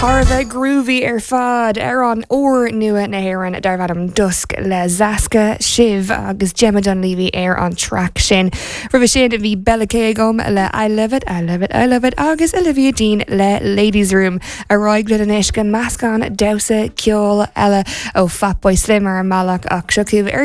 Tharbheith groovy fad an ór nua na hÉireann Darvadam Dusk le Zasca Shiv agus Gemma Dunleavy an track sin. Rubh sin bhí Bella K gom le I Love It, I Love It, I Love It agus Olivia Dean le Ladies Room. A roiglid an iscan mascan dausa ceol ela ó Fatboy Slim ar malach ach siocúh